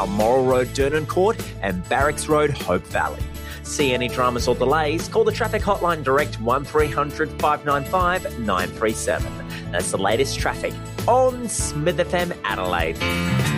Balmoral Road, Dernancourt, and Barracks Road, Hope Valley. See any dramas or delays, call the traffic hotline direct 1300 595 937. That's the latest traffic on Smith FM Adelaide.